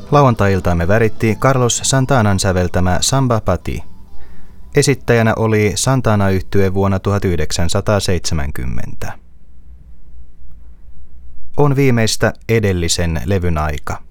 Lauantai-iltaamme väritti Carlos Santanan säveltämä Samba Pati. Esittäjänä oli Santana-yhtye vuonna 1970. On viimeistä edellisen levyn aika.